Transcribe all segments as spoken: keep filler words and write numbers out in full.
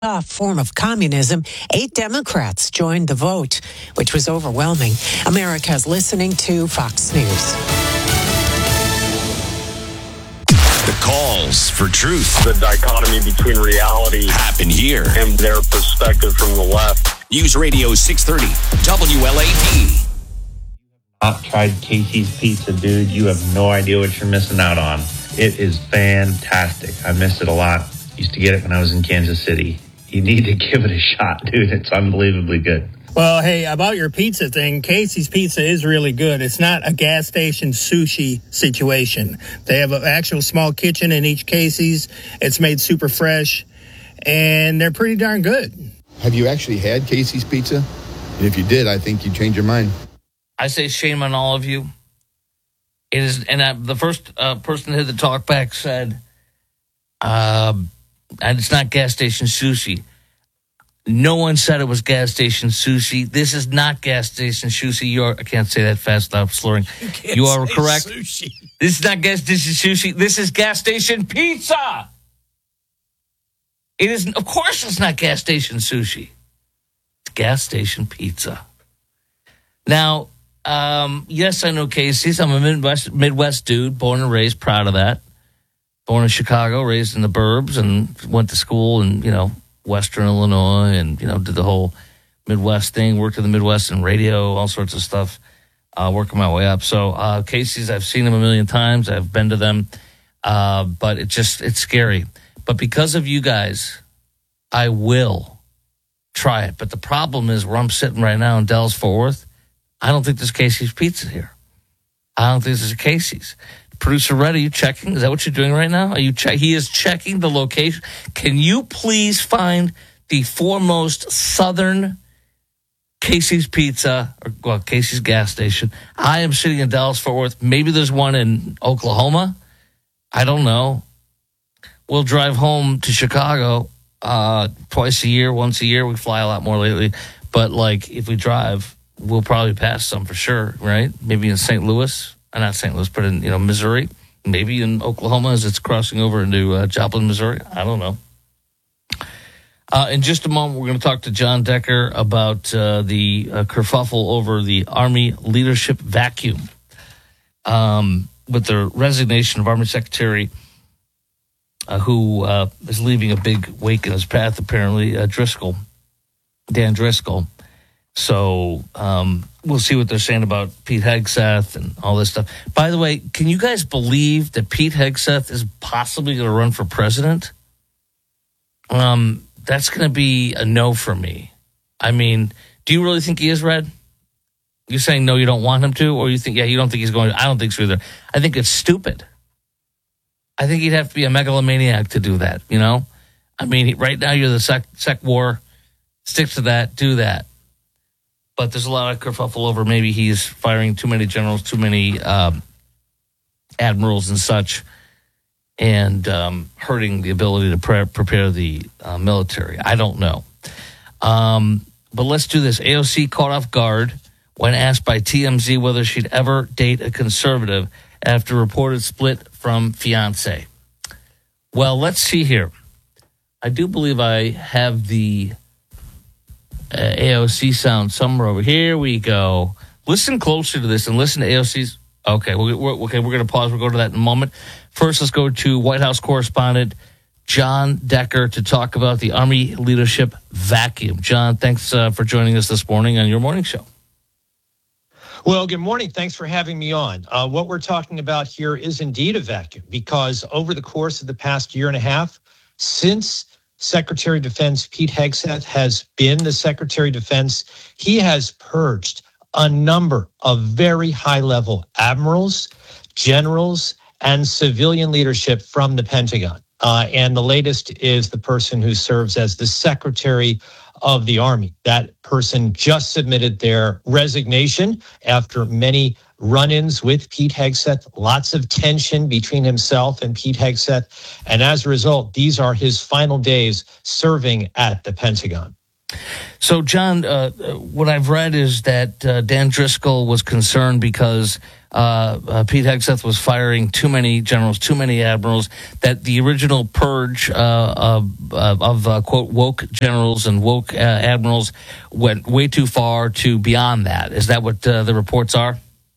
a form of communism, eight Democrats joined the vote, which was overwhelming. America's listening to Fox News. The calls for truth. The dichotomy between reality happen here and their perspective from the left. News Radio six thirty, W L A D. Not tried Casey's Pizza, dude. You have no idea what you're missing out on. It is fantastic. I miss it a lot. Used to get it when I was in Kansas City. You need to give it a shot, dude. It's unbelievably good. Well, hey, about your pizza thing, Casey's Pizza is really good. It's not a gas station sushi situation. They have an actual small kitchen in each Casey's. It's made super fresh, and they're pretty darn good. Have you actually had Casey's Pizza? And if you did, I think you'd change your mind. I say shame on all of you. It is, and I, the first uh, person to hit the talk back said, uh, and it's not gas station sushi. No one said it was gas station sushi. This is not gas station sushi. You are, I can't say that fast without slurring. You, you are correct. Sushi. This is not gas station sushi. This is gas station pizza. It is, of course, it's not gas station sushi. It's gas station pizza. Now, um, yes, I know Casey's. I'm a Midwest Midwest dude, born and raised, proud of that. Born in Chicago, raised in the burbs, and went to school in, you know, Western Illinois, and, you know, did the whole Midwest thing, worked in the Midwest and radio, all sorts of stuff, uh, working my way up. So uh, Casey's, I've seen them a million times. I've been to them, uh, but it just, it's scary. But because of you guys, I will try it. But the problem is where I'm sitting right now in Dallas-Fort Worth, I don't think there's Casey's Pizza here. I don't think there's a Casey's. Producer Red, are you checking? Is that what you're doing right now? Are you check? He is checking the location. Can you please find the foremost southern Casey's Pizza, or well, Casey's gas station? I am sitting in Dallas-Fort Worth. Maybe there's one in Oklahoma. I don't know. We'll drive home to Chicago uh, twice a year, once a year. We fly a lot more lately. But, like, if we drive, we'll probably pass some for sure, right? Maybe in Saint Louis. Not Saint Louis, but in, you know, Missouri. Maybe in Oklahoma as it's crossing over into uh, Joplin, Missouri. I don't know. Uh, in just a moment, we're going to talk to John Decker about uh, the uh, kerfuffle over the Army leadership vacuum um, with the resignation of Army Secretary uh, who uh, is leaving a big wake in his path, apparently, uh, Driscoll, Dan Driscoll. So um, we'll see what they're saying about Pete Hegseth and all this stuff. By the way, can you guys believe that Pete Hegseth is possibly going to run for president? Um, that's going to be a no for me. I mean, do you really think he is, Red? You're saying no, you don't want him to? Or you think, yeah, you don't think he's going to? I don't think so either. I think it's stupid. I think he'd have to be a megalomaniac to do that, you know? I mean, right now you're the sec, sec war. Stick to that. Do that. But there's a lot of kerfuffle over maybe he's firing too many generals, too many um, admirals and such, and um, hurting the ability to pre- prepare the uh, military. I don't know. Um, but let's do this. A O C caught off guard when asked by T M Z whether she'd ever date a conservative after reported split from fiancé. Well, let's see here. I do believe I have the Uh, A O C sound somewhere over here. We go. Listen closer to this and listen to A O C's. Okay, we're, we're, okay, we're going to pause. We'll go to that in a moment. First, let's go to White House correspondent John Decker to talk about the Army leadership vacuum. John, thanks uh, for joining us this morning on your morning show. Well, good morning. Thanks for having me on. Uh, what we're talking about here is indeed a vacuum because over the course of the past year and a half, since Secretary of Defense Pete Hegseth has been the Secretary of Defense, he has purged a number of very high-level admirals, generals, and civilian leadership from the Pentagon. Uh, and the latest is the person who serves as the Secretary of the Army. That person just submitted their resignation after many run-ins with Pete Hegseth, lots of tension between himself and Pete Hegseth. And as a result, these are his final days serving at the Pentagon. So, John, uh, what I've read is that uh, Dan Driscoll was concerned because uh, uh, Pete Hegseth was firing too many generals, too many admirals, that the original purge uh, of, of uh, quote, woke generals and woke uh, admirals went way too far to beyond that. Is that what uh, the reports are?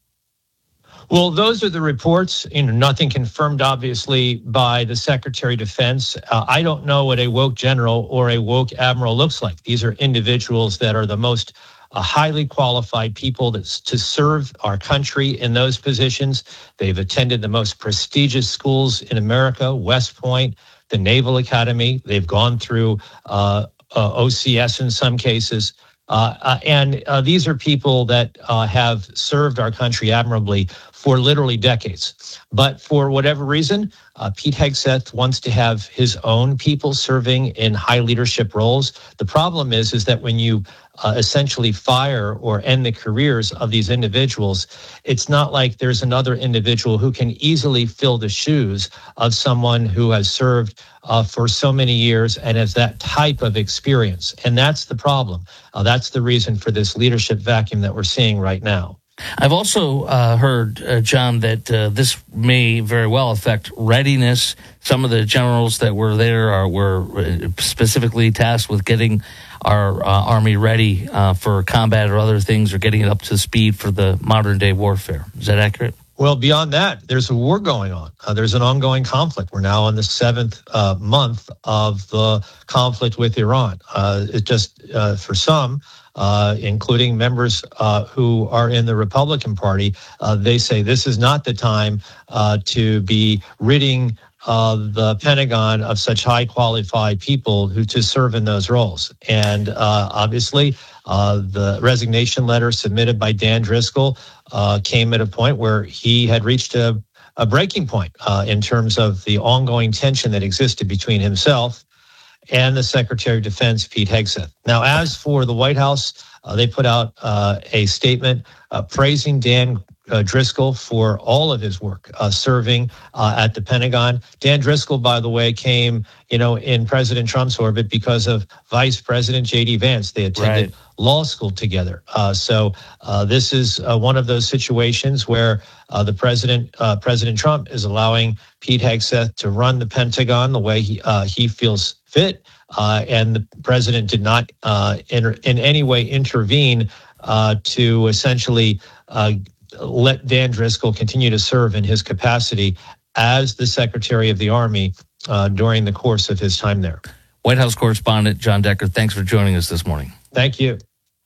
Well, those are the reports, you know, nothing confirmed, obviously, by the Secretary of Defense. Uh, I don't know what a woke general or a woke admiral looks like. These are individuals that are the most uh, highly qualified people that's, to serve our country in those positions. They've attended the most prestigious schools in America, West Point, the Naval Academy. They've gone through uh, uh, O C S in some cases. Uh, uh, and uh, these are people that uh, have served our country admirably for literally decades. But for whatever reason, uh, Pete Hegseth wants to have his own people serving in high leadership roles. The problem is, is that when you uh, essentially fire or end the careers of these individuals, it's not like there's another individual who can easily fill the shoes of someone who has served uh, for so many years and has that type of experience. And that's the problem. Uh, that's the reason for this leadership vacuum that we're seeing right now. I've also uh, heard, uh, John, that uh, this may very well affect readiness. Some of the generals that were there are, were specifically tasked with getting our uh, Army ready uh, for combat or other things, or getting it up to speed for the modern day warfare. Is that accurate? Well, beyond that, there's a war going on. Uh, there's an ongoing conflict. We're now on the seventh uh, month of the conflict with Iran. Uh, it just, uh, for some, uh, including members uh, who are in the Republican Party, uh, they say this is not the time uh, to be ridding uh, the Pentagon of such high qualified people who to serve in those roles. And uh, obviously, uh, the resignation letter submitted by Dan Driscoll uh, came at a point where he had reached a, a breaking point uh, in terms of the ongoing tension that existed between himself and the Secretary of Defense, Pete Hegseth. Now, as for the White House, uh, they put out uh, a statement uh, praising Dan uh, Driscoll for all of his work uh, serving uh, at the Pentagon. Dan Driscoll, by the way, came, you know, in President Trump's orbit because of Vice President J D Vance. They attended right. law school together. Uh, so uh, this is uh, one of those situations where uh, the president, uh, President Trump, is allowing Pete Hegseth to run the Pentagon the way he uh, he feels fit, uh, and the president did not uh, in, in any way intervene uh, to essentially uh, let Dan Driscoll continue to serve in his capacity as the Secretary of the Army uh, during the course of his time there. White House correspondent John Decker, thanks for joining us this morning. Thank you.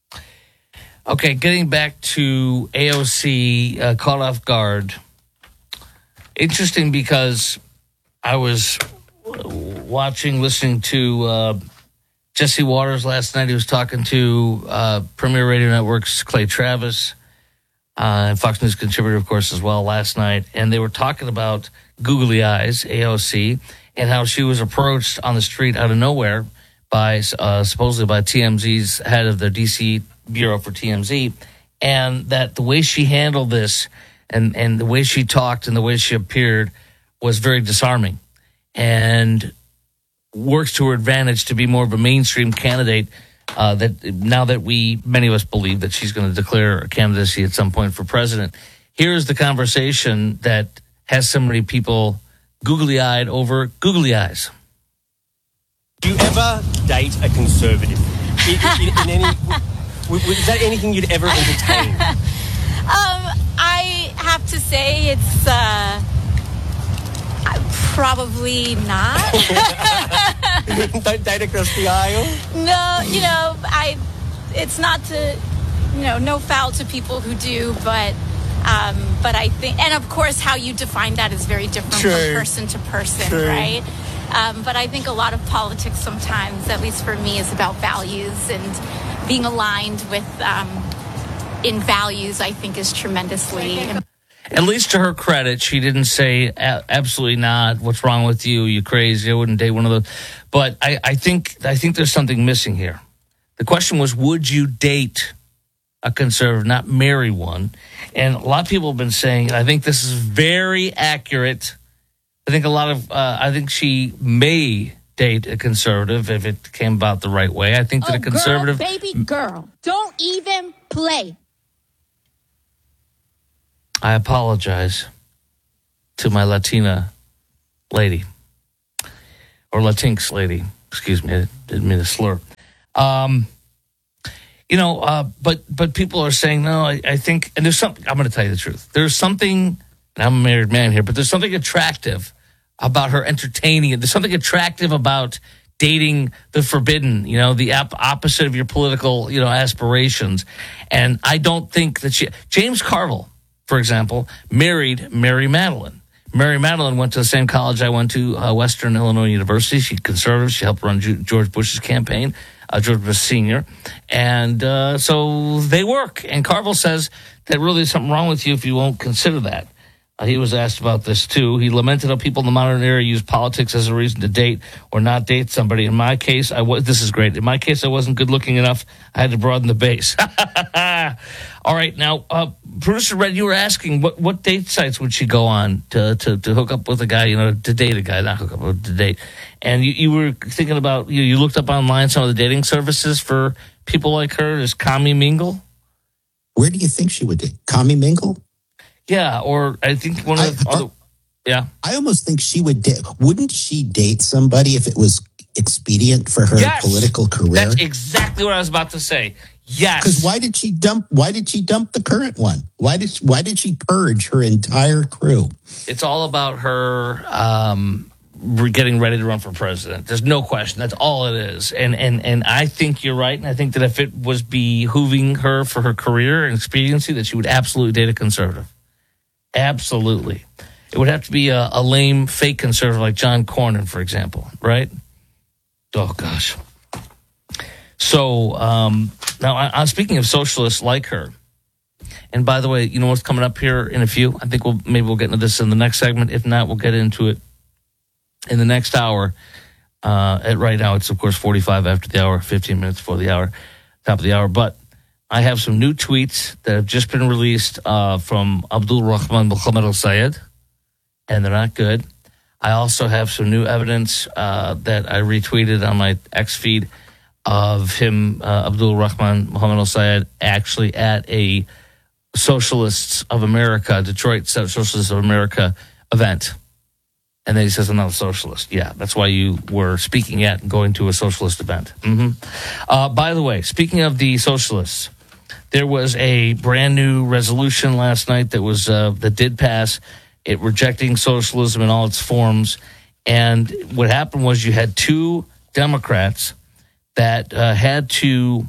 Okay, getting back to A O C, uh, caught off guard. Interesting because I was watching, listening to uh, Jesse Waters last night. He was talking to uh, Premier Radio Network's Clay Travis, uh, and Fox News contributor, of course, as well, last night. And they were talking about Googly Eyes, A O C, and how she was approached on the street out of nowhere by uh, supposedly by T M Z's head of the D C Bureau for T M Z, and that the way she handled this and, and the way she talked and the way she appeared was very disarming, and works to her advantage to be more of a mainstream candidate. Uh, that now that we, many of us believe that she's going to declare a candidacy at some point for president. Here's the conversation that has so many people googly-eyed over googly eyes. Do you ever date a conservative? In, in, in any, w- w- is that anything you'd ever entertain? um, I have to say it's uh, probably not. Don't date across the aisle? No, you know, I. It's not to, you know, no foul to people who do, but um, but I think, and of course, how you define that is very different True. from person to person, True. right? Um, but I think a lot of politics sometimes, at least for me, is about values, and being aligned with um, in values, I think, is tremendously important. At least to her credit, she didn't say absolutely not. What's wrong with you? You crazy? I wouldn't date one of those. But I, I think I think there's something missing here. The question was, would you date a conservative, not marry one? And a lot of people have been saying, I think this is very accurate. I think a lot of, uh, I think she may date a conservative if it came about the right way. I think that oh, a conservative... girl, baby girl, don't even play. I apologize to my Latina lady. Or Latinx lady. Excuse me, I didn't mean to slur. Um, you know, uh, but but people are saying, no, I, I think... And there's something... I'm going to tell you the truth. There's something... And I'm a married man here, but there's something attractive about her entertaining it. There's something attractive about dating the forbidden, you know, the op- opposite of your political, you know, aspirations. And I don't think that she... James Carville, for example, married Mary Madeline. Mary Madeline went to the same college I went to, uh, Western Illinois University. She's conservative. She helped run Ju- George Bush's campaign, uh, George Bush Senior. And uh, so they work. And Carville says that really there's something wrong with you if you won't consider that. Uh, he was asked about this, too. He lamented how people in the modern era use politics as a reason to date or not date somebody. In my case, I was, this is great. In my case, I wasn't good looking enough. I had to broaden the base. All right. Now, uh, Producer Red, you were asking what, what date sites would she go on to, to, to hook up with a guy, you know, to date a guy, not hook up, but to date. And you, you were thinking about, you, you looked up online some of the dating services for people like her. There's Commie Mingle. Where do you think she would date? Commie Mingle? Yeah, or I think one of the I, other, yeah. I almost think she would date. Wouldn't she date somebody if it was expedient for her yes, political career? That's exactly what I was about to say. Yes. Because why did she dump? Why did she dump the current one? Why did Why did she purge her entire crew? It's all about her um, getting ready to run for president. There's no question. That's all it is. And and and I think you're right. And I think that if it was behooving her for her career and expediency, that she would absolutely date a conservative. Absolutely. It would have to be a, a lame, fake conservative like John Cornyn, for example, right? Oh, gosh. So, um, now, I, I'm speaking of socialists like her. And by the way, you know what's coming up here in a few? I think we'll maybe we'll get into this in the next segment. If not, we'll get into it in the next hour. Uh, at right now, it's, of course, forty-five after the hour, fifteen minutes before the hour, top of the hour. But I have some new tweets that have just been released uh, from Abdul Rahman Mohammed al-Sayed, and they're not good. I also have some new evidence uh, that I retweeted on my X feed of him, uh, Abdul Rahman Mohammed al-Sayed, actually at a Socialists of America, Detroit Socialists of America event. And then he says, I'm not a socialist. Yeah, that's why you were speaking at and going to a socialist event. Mm-hmm. Uh, by the way, speaking of the socialists, there was a brand new resolution last night that was uh, that did pass, it rejecting socialism in all its forms. And what happened was you had two Democrats that uh, had to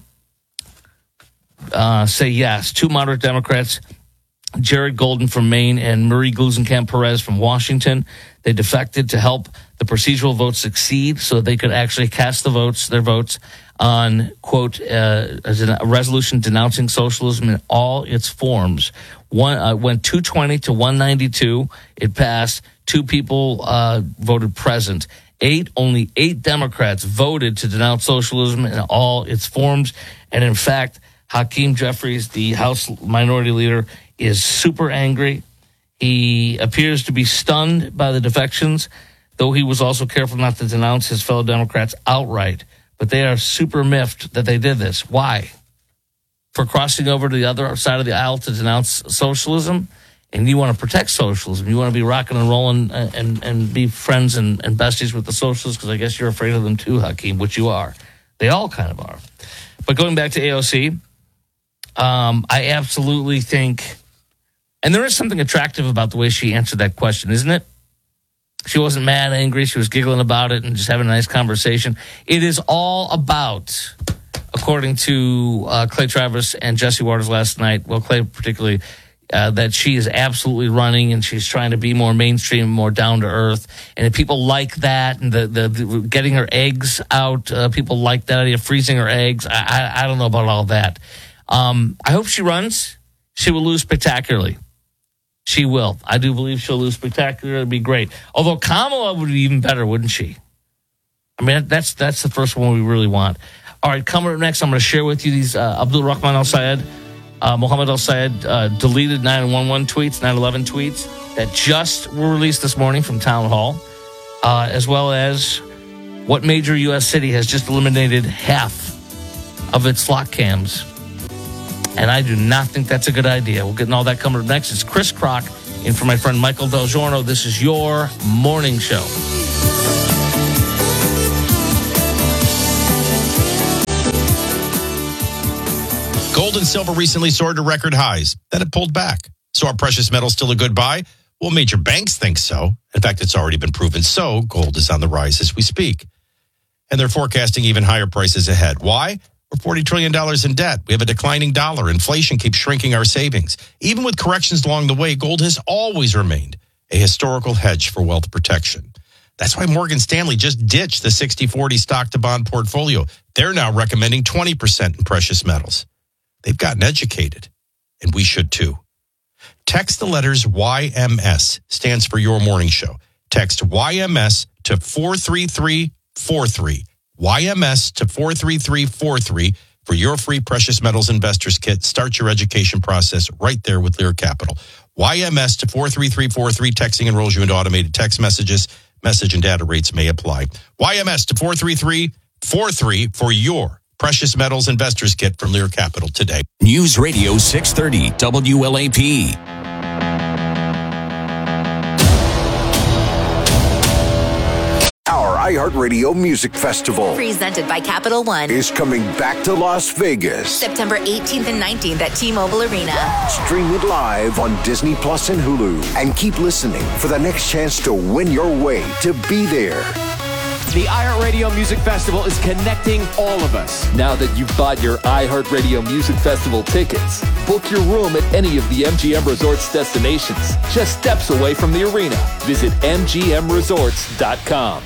uh, say yes, two moderate Democrats, Jared Golden from Maine and Marie Glusenkamp Perez from Washington. They defected to help the procedural vote succeed so they could actually cast the votes, their votes, on, quote, uh, a resolution denouncing socialism in all its forms. One uh, went two twenty to one ninety-two. It passed. Two people uh, voted present. Eight, only eight Democrats voted to denounce socialism in all its forms. And in fact, Hakeem Jeffries, the House Minority Leader, is super angry. He appears to be stunned by the defections, though he was also careful not to denounce his fellow Democrats outright. But they are super miffed that they did this. Why? For crossing over to the other side of the aisle to denounce socialism? And you want to protect socialism. You want to be rocking and rolling and, and, and be friends and, and besties with the socialists, because I guess you're afraid of them too, Hakeem, which you are. They all kind of are. But going back to A O C, um, I absolutely think, and there is something attractive about the way she answered that question, isn't it? She wasn't mad, angry. She was giggling about it and just having a nice conversation. It is all about, according to uh, Clay Travis and Jesse Waters last night, well, Clay particularly, uh, that she is absolutely running and she's trying to be more mainstream, more down to earth. And if people like that and the, the, the getting her eggs out, uh, people like that idea, freezing her eggs. I, I, I don't know about all that. Um, I hope she runs. She will lose spectacularly. She will. I do believe she'll lose spectacularly. It'd be great. Although Kamala would be even better, wouldn't she? I mean, that's that's the first one we really want. All right, coming up next, I'm going to share with you these uh, Abdul Rahman al-Sayed, uh, Mohammed al-Sayed uh, deleted nine one one tweets, nine eleven tweets that just were released this morning from Town Hall, uh, as well as What major U S city has just eliminated half of its slot cams? And I do not think that's a good idea. We'll get in all that coming up next. It's Chris Crock in for my friend Michael Del Giorno. This is your morning show. Gold and silver recently soared to record highs. Then it pulled back. So are precious metals still a good buy? Well, major banks think so. In fact, it's already been proven so. Gold is on the rise as we speak. And they're forecasting even higher prices ahead. Why? We're forty trillion dollars in debt. We have a declining dollar. Inflation keeps shrinking our savings. Even with corrections along the way, gold has always remained a historical hedge for wealth protection. That's why Morgan Stanley just ditched the sixty forty stock to bond portfolio. They're now recommending twenty percent in precious metals. They've gotten educated, and we should too. Text the letters Y M S, stands for Your Morning Show. Text Y M S to four three three four three. Y M S to four three three four three for your free Precious Metals Investors Kit. Start your education process right there with Lear Capital. Y M S to four three three four three. Texting enrolls you into automated text messages. Message and data rates may apply. Y M S to four three three four three for your Precious Metals Investors Kit from Lear Capital today. News Radio six thirty W L A P. Our iHeartRadio Music Festival, presented by Capital One, is coming back to Las Vegas. September eighteenth and nineteenth at T-Mobile Arena. Stream it live on Disney Plus and Hulu. And keep listening for the next chance to win your way to be there. The iHeartRadio Music Festival is connecting all of us. Now that you've bought your iHeartRadio Music Festival tickets, book your room at any of the M G M Resorts destinations, just steps away from the arena. Visit M G M resorts dot com.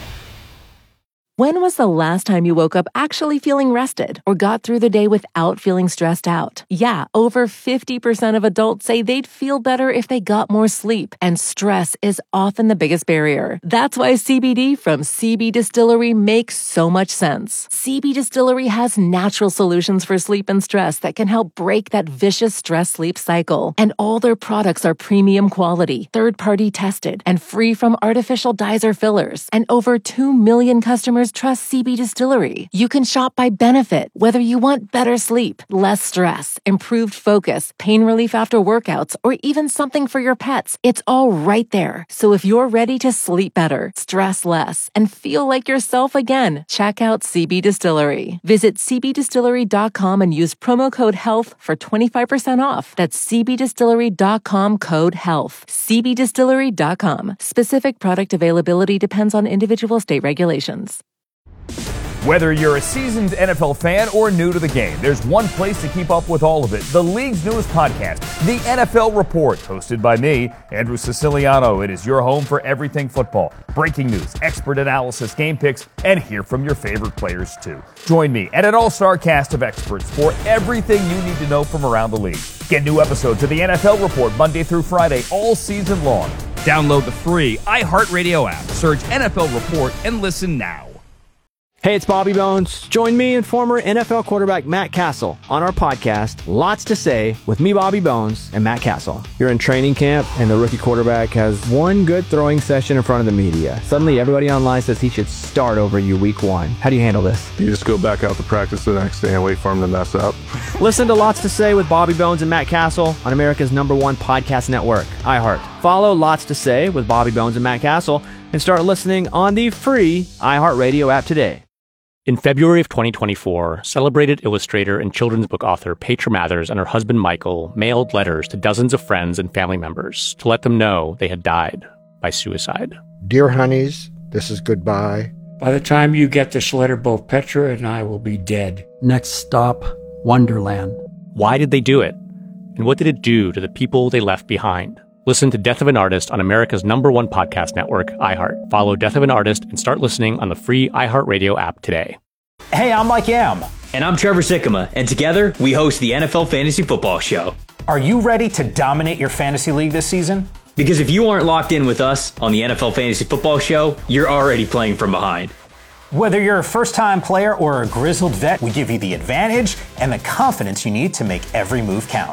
When was the last time you woke up actually feeling rested or got through the day without feeling stressed out? Yeah, over fifty percent of adults say they'd feel better if they got more sleep, and stress is often the biggest barrier. That's why C B D from C B Distillery makes so much sense. C B Distillery has natural solutions for sleep and stress that can help break that vicious stress-sleep cycle. And all their products are premium quality, third-party tested, and free from artificial dyes or fillers. And over two million customers trust C B Distillery. You can shop by benefit, whether you want better sleep, less stress, improved focus, pain relief after workouts, or even something for your pets. It's all right there. So if you're ready to sleep better, stress less, and feel like yourself again, check out C B Distillery. Visit C B distillery dot com and use promo code HEALTH for twenty-five percent off. That's C B distillery dot com code HEALTH. C B distillery dot com. Specific product availability depends on individual state regulations. Whether you're a seasoned N F L fan or new to the game, there's one place to keep up with all of it. The league's newest podcast, The N F L Report, hosted by me, Andrew Siciliano. It is your home for everything football. Breaking news, expert analysis, game picks, and hear from your favorite players too. Join me and an all-star cast of experts for everything you need to know from around the league. Get new episodes of The N F L Report Monday through Friday all season long. Download the free iHeartRadio app, search N F L Report, and listen now. Hey, it's Bobby Bones. Join me and former N F L quarterback Matt Castle on our podcast, Lots to Say, with me, Bobby Bones, and Matt Castle. You're in training camp, and the rookie quarterback has one good throwing session in front of the media. Suddenly, everybody online says he should start over you week one. How do you handle this? You just go back out to practice the next day and wait for him to mess up. Listen to Lots to Say with Bobby Bones and Matt Castle on America's number one podcast network, iHeart. Follow Lots to Say with Bobby Bones and Matt Castle and start listening on the free iHeartRadio app today. In February of twenty twenty-four, celebrated illustrator and children's book author Petra Mathers and her husband Michael mailed letters to dozens of friends and family members to let them know they had died by suicide. Dear honeys, this is goodbye. By the time you get this letter, both Petra and I will be dead. Next stop, Wonderland. Why did they do it? And what did it do to the people they left behind? Listen to Death of an Artist on America's number one podcast network, iHeart. Follow Death of an Artist and start listening on the free iHeartRadio app today. Hey, I'm Mike Yam. And I'm Trevor Sikkema. And together, we host the N F L Fantasy Football Show. Are you ready to dominate your fantasy league this season? Because if you aren't locked in with us on the N F L Fantasy Football Show, you're already playing from behind. Whether you're a first-time player or a grizzled vet, we give you the advantage and the confidence you need to make every move count.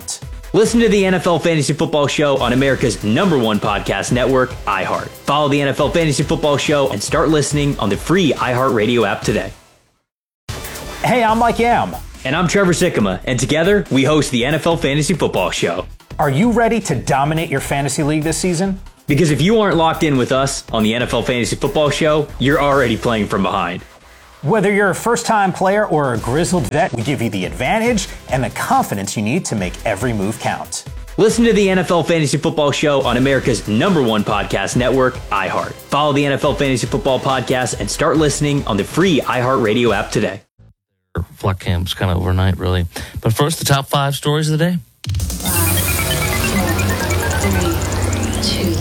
Listen to the N F L Fantasy Football Show on America's number one podcast network, iHeart. Follow the N F L Fantasy Football Show and start listening on the free iHeartRadio app today. Hey, I'm Mike Yam. And I'm Trevor Sikkema, and together we host the N F L Fantasy Football Show. Are you ready to dominate your fantasy league this season? Because if you aren't locked in with us on the N F L Fantasy Football Show, you're already playing from behind. Whether you're a first-time player or a grizzled vet, we give you the advantage and the confidence you need to make every move count. Listen to the N F L Fantasy Football Show on America's number one podcast network, iHeart. Follow the N F L Fantasy Football Podcast and start listening on the free iHeartRadio app today. Fluck camps kind of overnight, really. But first, the top five stories of the day. Five, four, three, two,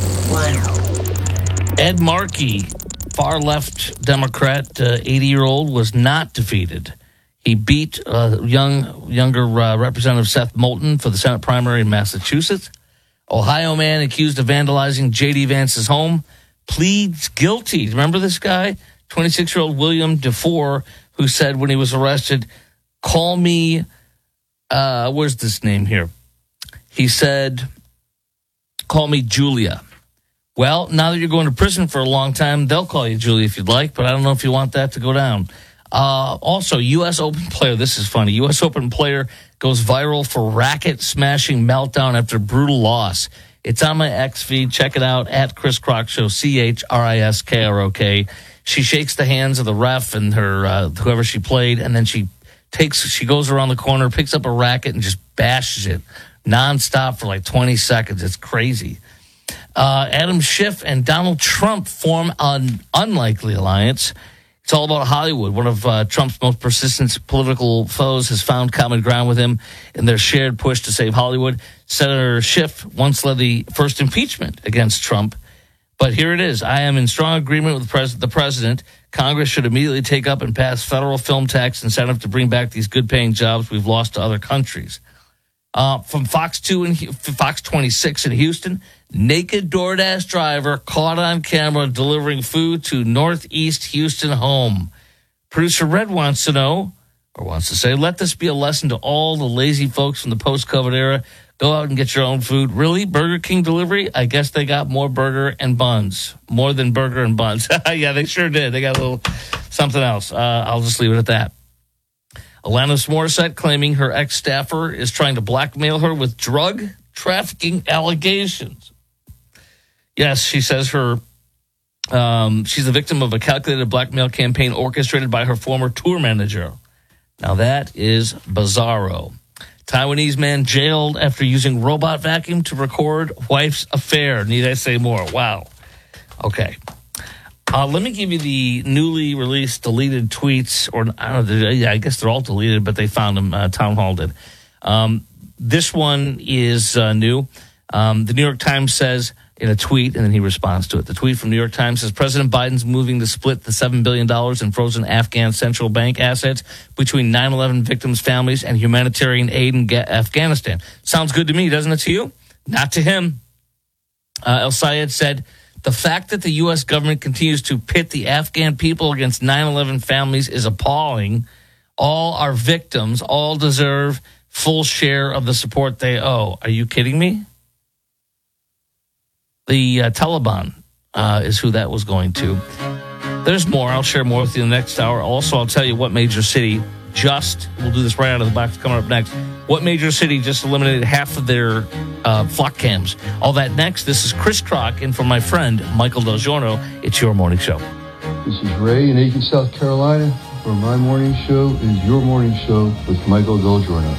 one. Ed Markey, far-left Democrat, uh, eighty-year-old, was not defeated. He beat uh, young, younger uh, Representative Seth Moulton for the Senate primary in Massachusetts. Ohio man accused of vandalizing J D. Vance's home pleads guilty. Remember this guy? twenty-six-year-old William DeFore, who said when he was arrested, call me, uh, where's this name here? He said, call me Julia. Well, now that you're going to prison for a long time, they'll call you Julia if you'd like, but I don't know if you want that to go down. Uh, also, U S Open player, this is funny, U S Open player goes viral for racket-smashing meltdown after brutal loss. It's on my X feed. Check it out, at Chris Crock Show, C H R I S K R O K. She shakes the hands of the ref and her uh, whoever she played, and then she takes, she goes around the corner, picks up a racket, and just bashes it nonstop for like twenty seconds. It's crazy. Uh, Adam Schiff and Donald Trump form an unlikely alliance. It's all about Hollywood. One of uh, Trump's most persistent political foes has found common ground with him in their shared push to save Hollywood. Senator Schiff once led the first impeachment against Trump. But here it is. I am in strong agreement with the, pres- the president. Congress should immediately take up and pass federal film tax incentive to bring back these good-paying jobs we've lost to other countries. Uh, from Fox two and Fox twenty-six in Houston, naked DoorDash driver caught on camera delivering food to Northeast Houston home. Producer Red wants to know, or wants to say, let this be a lesson to all the lazy folks from the post-COVID era. Go out and get your own food. Really? Burger King delivery? I guess they got more burger and buns. More than burger and buns. Yeah, they sure did. They got a little something else. Uh, I'll just leave it at that. Alanis Morissette claiming her ex-staffer is trying to blackmail her with drug trafficking allegations. Yes, she says her um, she's the victim of a calculated blackmail campaign orchestrated by her former tour manager. Now that is bizarro. Taiwanese man jailed after using robot vacuum to record wife's affair. Need I say more? Wow. Okay. Uh, let me give you the newly released deleted tweets, or I don't know, yeah, I guess they're all deleted, but they found them, uh, Town Hall did. Um, this one is uh, new. Um, the New York Times says in a tweet, and then he responds to it. The tweet from New York Times says, President Biden's moving to split the seven billion dollars in frozen Afghan central bank assets between nine eleven victims' families and humanitarian aid in Ga- Afghanistan. Sounds good to me, doesn't it to you? Not to him. Uh, El Sayed said, the fact that the U S government continues to pit the Afghan people against nine eleven families is appalling. All are victims. All deserve full share of the support they owe. Are you kidding me? The uh, Taliban uh, is who that was going to. There's more. I'll share more with you in the next hour. Also, I'll tell you what major city just, we'll do this right out of the box coming up next, what major city just eliminated half of their uh, flock cams. All that next. This is Chris Crock, and for my friend Michael Del Giorno, it's your morning show. This is Ray in Aiken, South Carolina, where my morning show is your morning show with Michael Del Giorno.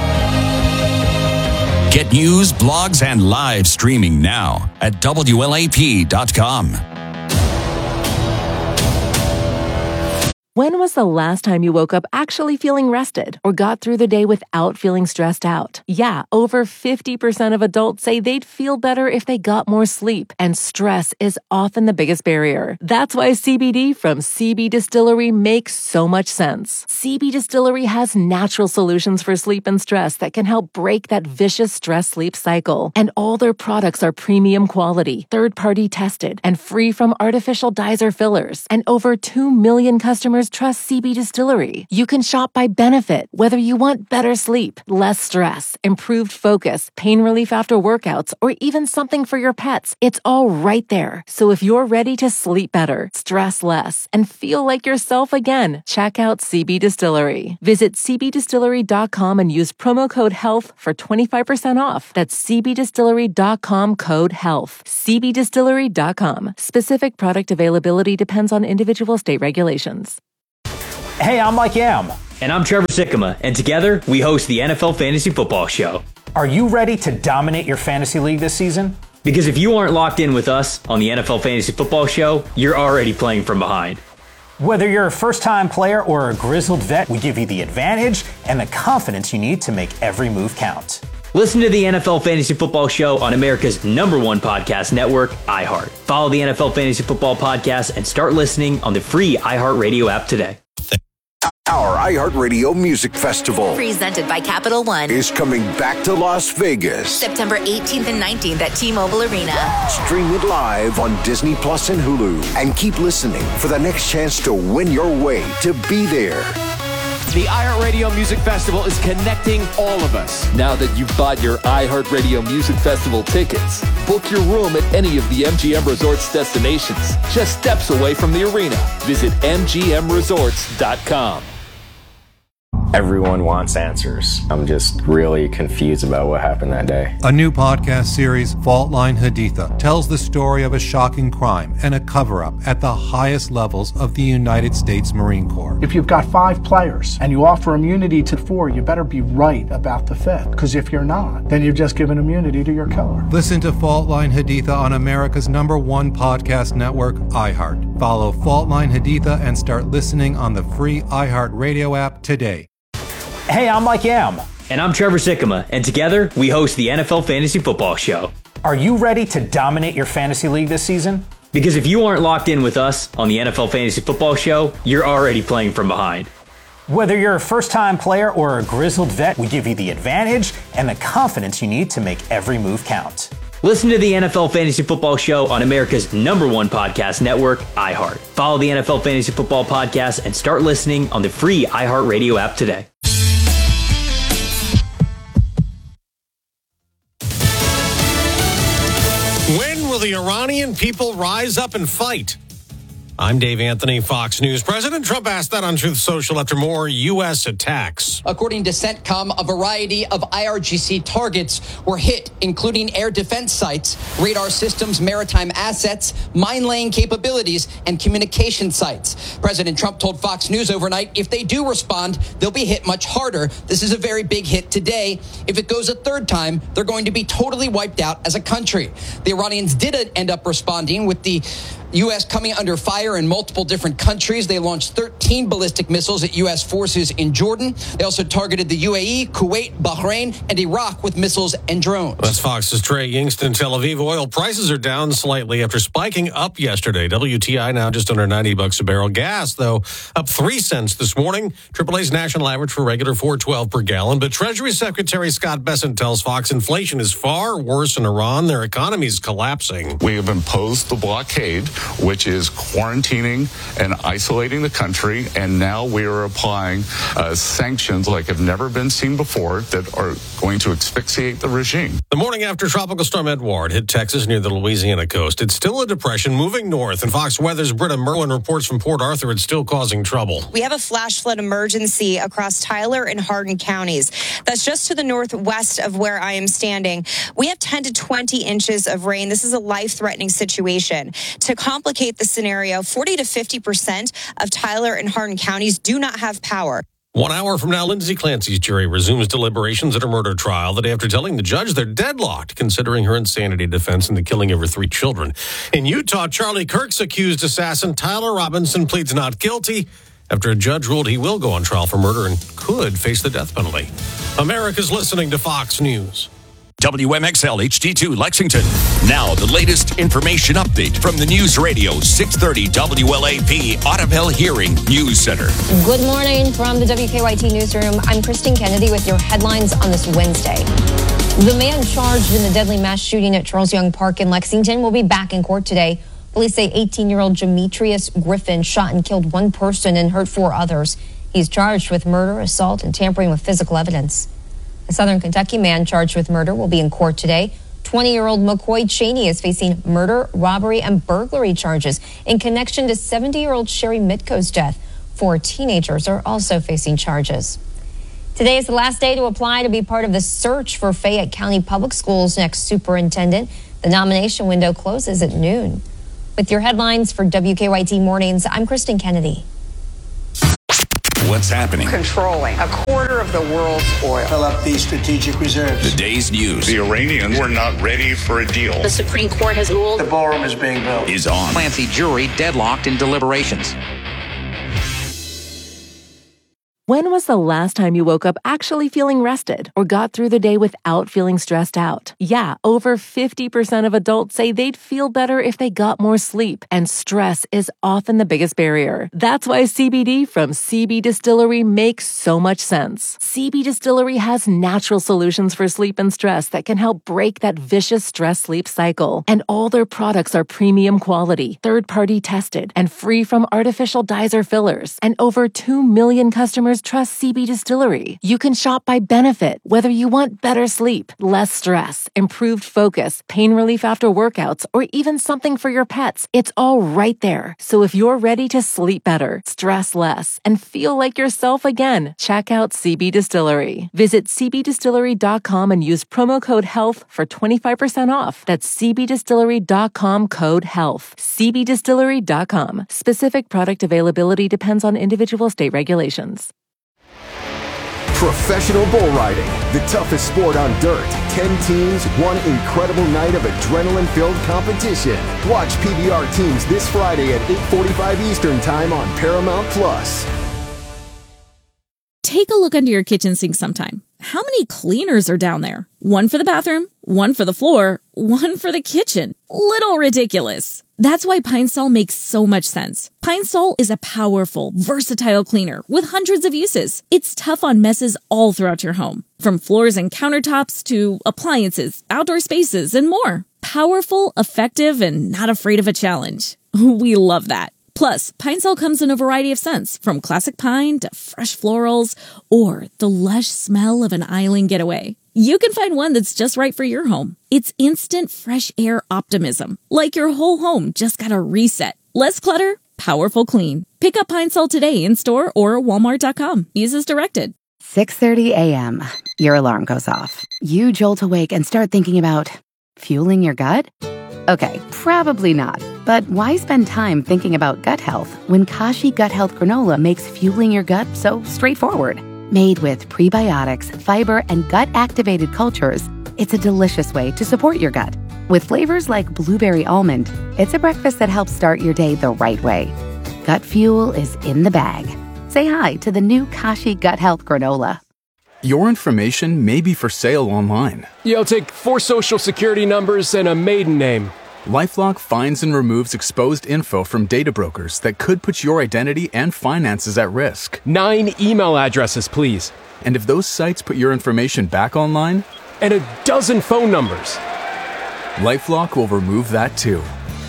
Get news, blogs, and live streaming now at W L A P dot com. When was the last time you woke up actually feeling rested or got through the day without feeling stressed out? Yeah, over fifty percent of adults say they'd feel better if they got more sleep, and stress is often the biggest barrier. That's why C B D from C B Distillery makes so much sense. C B Distillery has natural solutions for sleep and stress that can help break that vicious stress-sleep cycle. And all their products are premium quality, third-party tested, and free from artificial dyes or fillers. And over two million customers customers trust C B Distillery. You can shop by benefit, whether you want better sleep, less stress, improved focus, pain relief after workouts, or even something for your pets. It's all right there. So if you're ready to sleep better, stress less, and feel like yourself again, check out C B Distillery. Visit c b distillery dot com and use promo code HEALTH for twenty-five percent off. That's c b distillery dot com code HEALTH. c b distillery dot com. Specific product availability depends on individual state regulations. Hey, I'm Mike Yam. And I'm Trevor Sikkema, and together we host the N F L Fantasy Football Show. Are you ready to dominate your fantasy league this season? Because if you aren't locked in with us on the N F L Fantasy Football Show, you're already playing from behind. Whether you're a first-time player or a grizzled vet, we give you the advantage and the confidence you need to make every move count. Listen to the N F L Fantasy Football Show on America's number one podcast network, iHeart. Follow the N F L Fantasy Football Podcast and start listening on the free iHeartRadio app today. Our iHeartRadio Music Festival, presented by Capital One, is coming back to Las Vegas. September eighteenth and nineteenth at T-Mobile Arena. Stream it live on Disney Plus and Hulu. And keep listening for the next chance to win your way to be there. The iHeartRadio Music Festival is connecting all of us. Now that you've bought your iHeartRadio Music Festival tickets, book your room at any of the M G M Resorts destinations, just steps away from the arena. Visit m g m resorts dot com. Everyone wants answers. I'm just really confused about what happened that day. A new podcast series, Fault Line Haditha, tells the story of a shocking crime and a cover-up at the highest levels of the United States Marine Corps. If you've got five players and you offer immunity to four, you better be right about the fifth. Because if you're not, then you've just given immunity to your killer. Listen to Fault Line Haditha on America's number one podcast network, iHeart. Follow Fault Line Haditha and start listening on the free iHeartRadio app today. Hey, I'm Mike Yam. And I'm Trevor Sikkema, and together we host the N F L Fantasy Football Show. Are you ready to dominate your fantasy league this season? Because if you aren't locked in with us on the N F L Fantasy Football Show, you're already playing from behind. Whether you're a first-time player or a grizzled vet, we give you the advantage and the confidence you need to make every move count. Listen to the N F L Fantasy Football Show on America's number one podcast network, iHeart. Follow the N F L Fantasy Football Podcast and start listening on the free iHeartRadio app today. When will the Iranian people rise up and fight? I'm Dave Anthony, Fox News. President Trump asked that on Truth Social after more U S attacks. According to CENTCOM, a variety of I R G C targets were hit, including air defense sites, radar systems, maritime assets, mine-laying capabilities, and communication sites. President Trump told Fox News overnight if they do respond, they'll be hit much harder. This is a very big hit today. If it goes a third time, they're going to be totally wiped out as a country. The Iranians did end up responding with the U S coming under fire in multiple different countries. They launched thirteen ballistic missiles at U S forces in Jordan. They also targeted the U A E, Kuwait, Bahrain, and Iraq with missiles and drones. That's Fox's Trey Yingst in Tel Aviv. Oil prices are down slightly after spiking up yesterday. W T I now just under ninety bucks a barrel. Gas, though, up three cents this morning. triple A's national average for regular four twelve per gallon. But Treasury Secretary Scott Bessent tells Fox inflation is far worse in Iran. Their economy is collapsing. We have imposed the blockade, which is quarantining and isolating the country, and now we are applying uh, sanctions like have never been seen before that are going to asphyxiate the regime. The morning after Tropical Storm Edward hit Texas near the Louisiana coast, it's still a depression moving north, and Fox Weather's Britta Merlin reports from Port Arthur it's still causing trouble. We have a flash flood emergency across Tyler and Hardin counties. That's just to the northwest of where I am standing. We have ten to twenty inches of rain. This is a life-threatening situation. To complicate the scenario, forty to fifty percent of Tyler and Hardin counties do not have power. One hour from now, Lindsay Clancy's jury resumes deliberations at her murder trial the day after telling the judge they're deadlocked, considering her insanity defense in the killing of her three children. In Utah, Charlie Kirk's accused assassin Tyler Robinson pleads not guilty after a judge ruled he will go on trial for murder and could face the death penalty. America's listening to Fox News. W M X L H D two Lexington. Now the latest information update from the News Radio six thirty W L A P Audubon Hearing News Center. Good morning from the W K Y T newsroom. I'm Christine Kennedy with your headlines on this Wednesday. The man charged in the deadly mass shooting at Charles Young Park in Lexington will be back in court today. Police say eighteen-year-old Demetrius Griffin shot and killed one person and hurt four others. He's charged with murder, assault, and tampering with physical evidence. A Southern Kentucky man charged with murder will be in court today. twenty-year-old McCoy Cheney is facing murder, robbery, and burglary charges in connection to seventy-year-old Sherry Mitko's death. Four teenagers are also facing charges. Today is the last day to apply to be part of the search for Fayette County Public Schools' next superintendent. The nomination window closes at noon. With your headlines for W K Y T Mornings, I'm Kristen Kennedy. What's happening? Controlling a quarter of the world's oil. Fill up these strategic reserves. The day's news. The Iranians were not ready for a deal. The Supreme Court has ruled the ballroom is being built. Is on. Clancy jury deadlocked in deliberations. When was the last time you woke up actually feeling rested or got through the day without feeling stressed out? Yeah, over fifty percent of adults say they'd feel better if they got more sleep, and stress is often the biggest barrier. That's why C B D from C B Distillery makes so much sense. C B Distillery has natural solutions for sleep and stress that can help break that vicious stress-sleep cycle. And all their products are premium quality, third-party tested, and free from artificial dyes or fillers. And over two million customers trust C B Distillery. You can shop by benefit, whether you want better sleep, less stress, improved focus, pain relief after workouts, or even something for your pets. It's all right there. So if you're ready to sleep better, stress less, and feel like yourself again, check out C B Distillery. Visit c b distillery dot com and use promo code HEALTH for twenty-five percent off. That's c b distillery dot com code HEALTH. c b distillery dot com. Specific product availability depends on individual state regulations. Professional bull riding, the toughest sport on dirt. Ten teams, one incredible night of adrenaline-filled competition. Watch P B R teams this Friday at eight forty-five Eastern Time on Paramount Plus. Take a look under your kitchen sink sometime. How many cleaners are down there? One for the bathroom, one for the floor, one for the kitchen. Little ridiculous. That's why Pine Sol makes so much sense. Pine Sol is a powerful, versatile cleaner with hundreds of uses. It's tough on messes all throughout your home, from floors and countertops to appliances, outdoor spaces, and more. Powerful, effective, and not afraid of a challenge. We love that. Plus, Pine Sol comes in a variety of scents, from classic pine to fresh florals or the lush smell of an island getaway. You can find one that's just right for your home. It's instant fresh air optimism, like your whole home just got a reset. Less clutter, powerful clean. Pick up Pine Sol today in store or walmart dot com. Use as directed. six thirty a.m. Your alarm goes off. You jolt awake and start thinking about fueling your gut? Okay, probably not. But why spend time thinking about gut health when Kashi Gut Health Granola makes fueling your gut so straightforward? Made with prebiotics, fiber, and gut-activated cultures, it's a delicious way to support your gut. With flavors like blueberry almond, it's a breakfast that helps start your day the right way. Gut fuel is in the bag. Say hi to the new Kashi Gut Health Granola. Your information may be for sale online. You'll take four social security numbers and a maiden name. LifeLock finds and removes exposed info from data brokers that could put your identity and finances at risk. Nine email addresses, please. And if those sites put your information back online? And a dozen phone numbers. LifeLock will remove that too.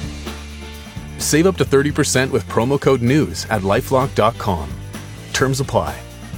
Save up to thirty percent with promo code NEWS at lifelock dot com. Terms apply.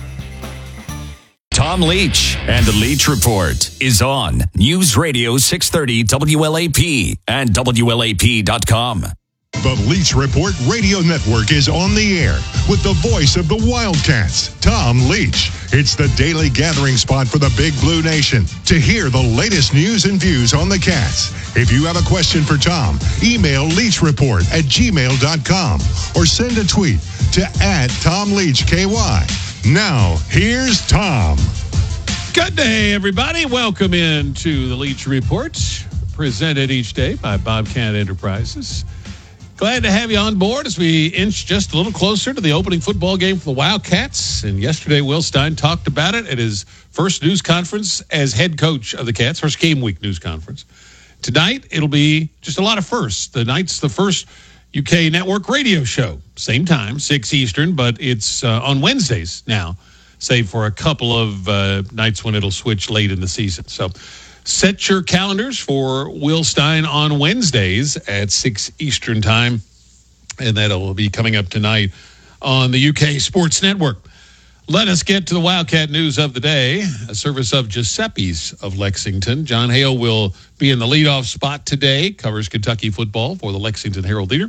Tom Leach and the Leach Report is on News Radio six thirty W L A P and W L A P dot com. The Leach Report Radio Network is on the air with the voice of the Wildcats, Tom Leach. It's the daily gathering spot for the Big Blue Nation to hear the latest news and views on the Cats. If you have a question for Tom, email leachreport at gmail dot com or send a tweet to at Tom Leach K Y. Now, here's Tom. Good day, everybody. Welcome in to the Leach Report, presented each day by Bobcat Enterprises. Glad to have you on board as we inch just a little closer to the opening football game for the Wildcats. And yesterday, Will Stein talked about it at his first news conference as head coach of the Cats, first game week news conference. Tonight, it'll be just a lot of firsts. The night's the first U K network radio show. Same time, six Eastern, but it's uh, on Wednesdays now, save for a couple of uh, nights when it'll switch late in the season. So set your calendars for Will Stein on Wednesdays at six Eastern Time, and that'll be coming up tonight on the U K Sports Network. Let us get to the Wildcat news of the day, a service of Giuseppe's of Lexington. John Hale will be in the leadoff spot today, covers Kentucky football for the Lexington Herald-Leader.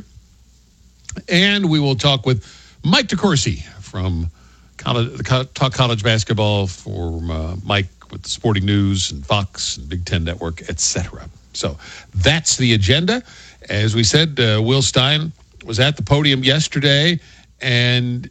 And we will talk with Mike DeCourcy from college, Talk College Basketball for uh, Mike with the Sporting News and Fox and Big Ten Network, et cetera. So that's the agenda. As we said, uh, Will Stein was at the podium yesterday, and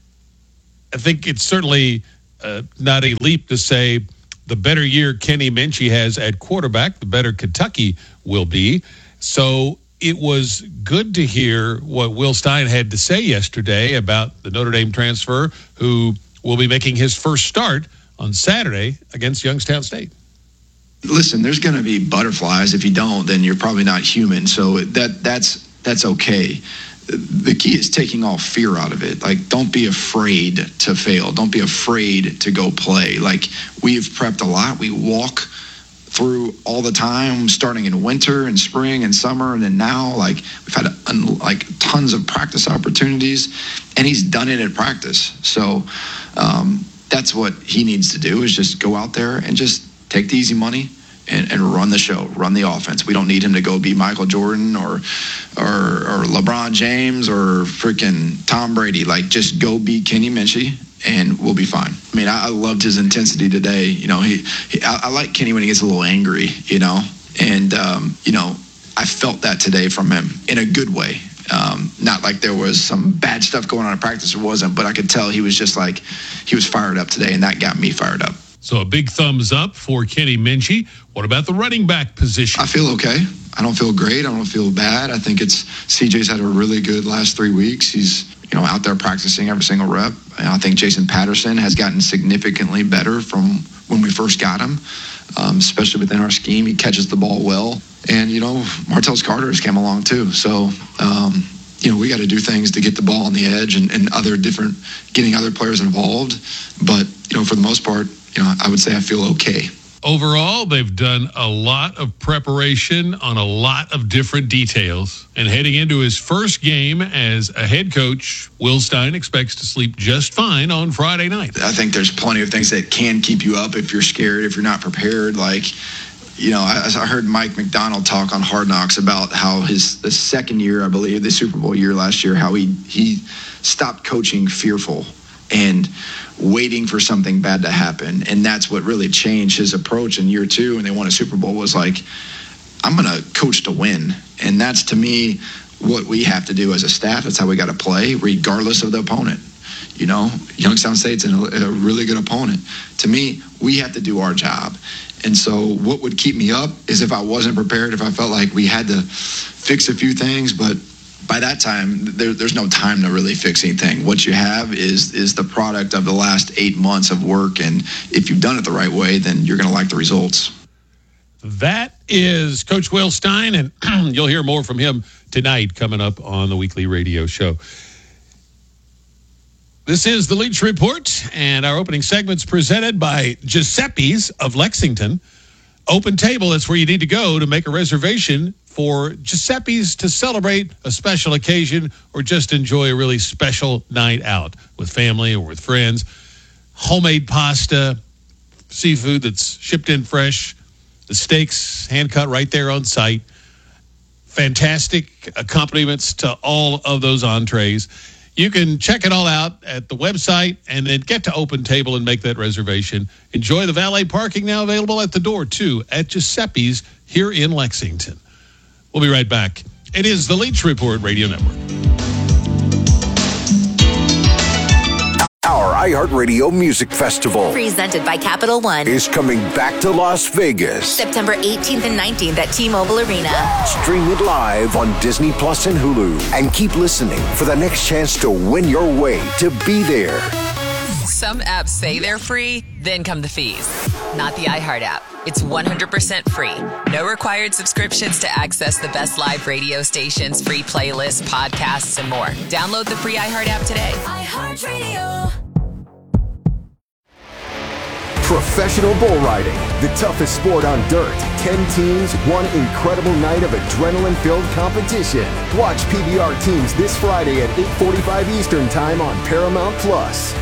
I think it's certainly uh, not a leap to say the better year Kenny Minchey has at quarterback, the better Kentucky will be. So it was good to hear what Will Stein had to say yesterday about the Notre Dame transfer who will be making his first start on Saturday against Youngstown State. Listen, there's going to be butterflies. If you don't, then you're probably not human. So that that's that's okay. The key is taking all fear out of it. Like, don't be afraid to fail. Don't be afraid to go play. Like, we've prepped a lot. We walk through all the time, starting in winter and spring and summer, and then now, like, we've had un- like tons of practice opportunities, and he's done it at practice. So um, that's what he needs to do, is just go out there and just take the easy money and, and run the show, run the offense. We don't need him to go be Michael Jordan or or, or LeBron James or freaking Tom Brady. Like, just go be Kenny Minchey, and we'll be fine. I mean, I, I loved his intensity today. You know, he, he I, I like Kenny when he gets a little angry, you know, and, um, you know, I felt that today from him in a good way. Um, not like there was some bad stuff going on in practice. It wasn't, but I could tell he was just like, he was fired up today, and that got me fired up. So a big thumbs up for Kenny Minchey. What about the running back position? I feel okay. I don't feel great. I don't feel bad. I think it's C J's had a really good last three weeks. He's, you know, out there practicing every single rep. And I think Jason Patterson has gotten significantly better from when we first got him, um, especially within our scheme. He catches the ball well. And, you know, Martellus Carter has come along too. So, um, you know, we got to do things to get the ball on the edge and, and other different, getting other players involved. But, you know, for the most part, you know, I would say I feel okay. Overall, they've done a lot of preparation on a lot of different details. And heading into his first game as a head coach, Will Stein expects to sleep just fine on Friday night. I think there's plenty of things that can keep you up if you're scared, if you're not prepared. Like, you know, I, I heard Mike McDonald talk on Hard Knocks about how his the second year, I believe, the Super Bowl year last year, how he he stopped coaching fearful and waiting for something bad to happen. And that's what really changed his approach in year two. And they won a Super Bowl, was like, I'm going to coach to win. And that's, to me, what we have to do as a staff. That's how we got to play, regardless of the opponent. You know, Youngstown State's a, a really good opponent. To me, we have to do our job. And so what would keep me up is if I wasn't prepared, if I felt like we had to fix a few things, but by that time, there, there's no time to really fix anything. What you have is is the product of the last eight months of work, and if you've done it the right way, then you're going to like the results. That is Coach Will Stein, and you'll hear more from him tonight coming up on the weekly radio show. This is the Leach Report, and our opening segment's presented by Giuseppe's of Lexington. Open Table, that's where you need to go to make a reservation for Giuseppe's to celebrate a special occasion or just enjoy a really special night out with family or with friends. Homemade pasta, seafood that's shipped in fresh, the steaks hand-cut right there on site. Fantastic accompaniments to all of those entrees. You can check it all out at the website and then get to Open Table and make that reservation. Enjoy the valet parking now available at the door, too, at Giuseppe's here in Lexington. We'll be right back. It is the Leach Report Radio Network. Our iHeartRadio Music Festival, presented by Capital One, is coming back to Las Vegas. September eighteenth and nineteenth at T-Mobile Arena. Stream it live on Disney Plus and Hulu. And keep listening for the next chance to win your way to be there. Some apps say they're free, then come the fees. Not the iHeart app. It's one hundred percent free. No required subscriptions to access the best live radio stations, free playlists, podcasts, and more. Download the free iHeart app today. iHeartRadio. Professional bull riding, the toughest sport on dirt. Ten teams, one incredible night of adrenaline-filled competition. Watch P B R teams this Friday at eight forty-five Eastern Time on Paramount Plus.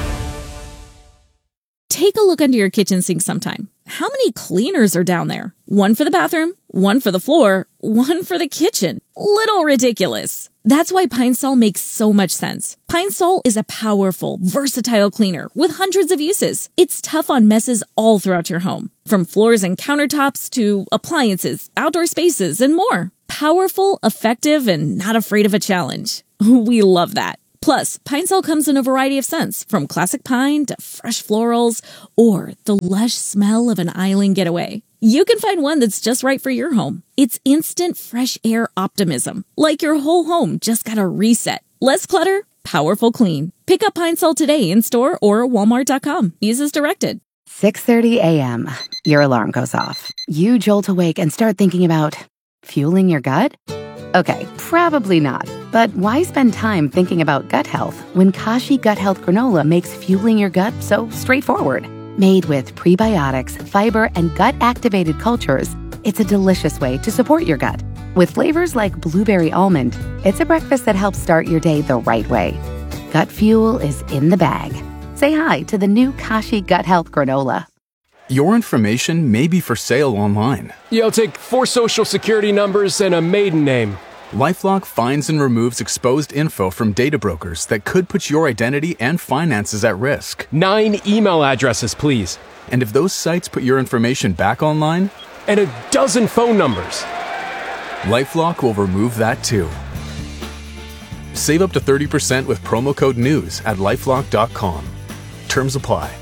Take a look under your kitchen sink sometime. How many cleaners are down there? One for the bathroom, one for the floor, one for the kitchen. Little ridiculous. That's why Pine Sol makes so much sense. Pine Sol is a powerful, versatile cleaner with hundreds of uses. It's tough on messes all throughout your home, from floors and countertops to appliances, outdoor spaces, and more. Powerful, effective, and not afraid of a challenge. We love that. Plus, Pine Sol comes in a variety of scents, from classic pine to fresh florals or the lush smell of an island getaway. You can find one that's just right for your home. It's instant fresh air optimism, like your whole home just got a reset. Less clutter, powerful clean. Pick up Pine Sol today in store or walmart dot com. Use as directed. six thirty a.m. Your alarm goes off. You jolt awake and start thinking about fueling your gut? Okay, probably not. But why spend time thinking about gut health when Kashi Gut Health Granola makes fueling your gut so straightforward? Made with prebiotics, fiber, and gut-activated cultures, it's a delicious way to support your gut. With flavors like blueberry almond, it's a breakfast that helps start your day the right way. Gut fuel is in the bag. Say hi to the new Kashi Gut Health Granola. Your information may be for sale online. Yeah, I'll take four social security numbers and a maiden name. LifeLock finds and removes exposed info from data brokers that could put your identity and finances at risk. Nine email addresses, please. And if those sites put your information back online? And a dozen phone numbers. LifeLock will remove that too. Save up to thirty percent with promo code NEWS at lifelock dot com. Terms apply.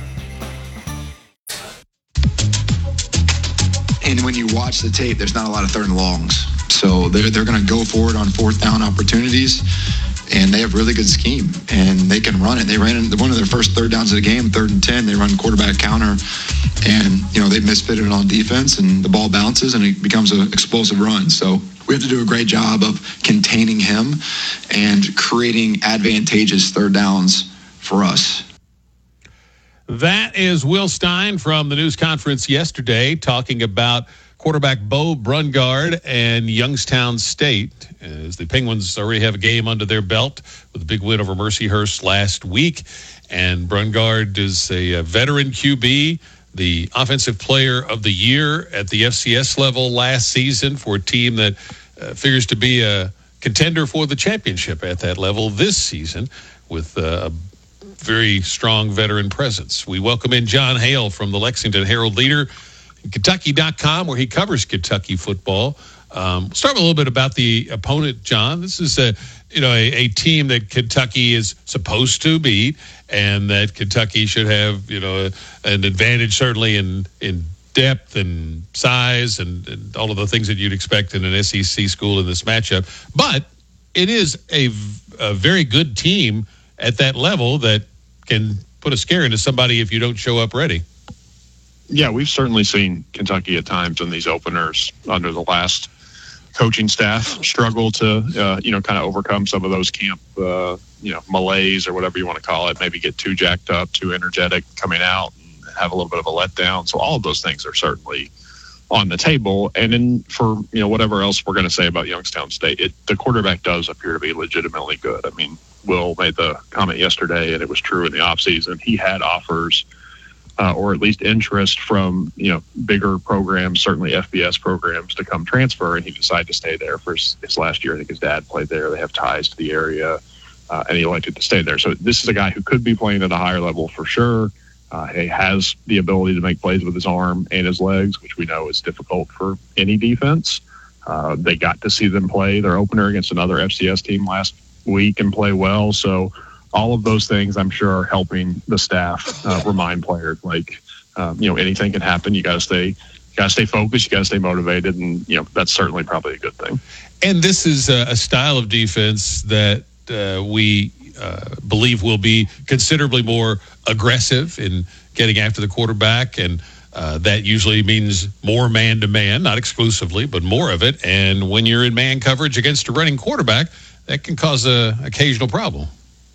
And when you watch the tape, there's not a lot of third and longs. So they're, they're going to go for it on fourth down opportunities, and they have really good scheme, and they can run it. They ran in one of their first third downs of the game, third and ten. They run quarterback counter, and, you know, they misfitted on defense, and the ball bounces, and it becomes an explosive run. So we have to do a great job of containing him and creating advantageous third downs for us. That is Will Stein from the news conference yesterday talking about quarterback Bo Brungard and Youngstown State, as the Penguins already have a game under their belt with a big win over Mercyhurst last week. And Brungard is a, a veteran Q B, the offensive player of the year at the F C S level last season for a team that uh, figures to be a contender for the championship at that level this season with uh, a very strong veteran presence. We welcome in John Hale from the Lexington Herald Leader, Kentucky dot com, where he covers Kentucky football. Um, start with a little bit about the opponent, John. This is a you know a, a team that Kentucky is supposed to beat, and that Kentucky should have you know an advantage certainly in in depth and size and, and all of the things that you'd expect in an S E C school in this matchup. But it is a, a very good team at that level that can put a scare into somebody if you don't show up ready. Yeah, we've certainly seen Kentucky at times in these openers under the last coaching staff struggle to, uh, you know, kind of overcome some of those camp, uh, you know, malaise or whatever you want to call it, maybe get too jacked up, too energetic coming out and have a little bit of a letdown. So all of those things are certainly on the table. And then for, you know, whatever else we're going to say about Youngstown State, it, the quarterback does appear to be legitimately good. I mean, Will made the comment yesterday, and it was true in the offseason. He had offers uh, or at least interest from, you know, bigger programs, certainly F B S programs, to come transfer, and he decided to stay there for his, his last year. I think his dad played there. They have ties to the area, uh, and he elected to stay there. So this is a guy who could be playing at a higher level for sure. Uh, he has the ability to make plays with his arm and his legs, which we know is difficult for any defense. Uh, they got to see them play their opener against another F C S team last week and play well. So all of those things, I'm sure, are helping the staff uh, remind players, like, um, you know, anything can happen. You got to stay, you got to stay focused. You got to stay motivated. And, you know, that's certainly probably a good thing. And this is a, a style of defense that uh, we uh, believe will be considerably more aggressive in getting after the quarterback. And uh, that usually means more man-to-man, not exclusively, but more of it. And when you're in man coverage against a running quarterback, that can cause a occasional problem.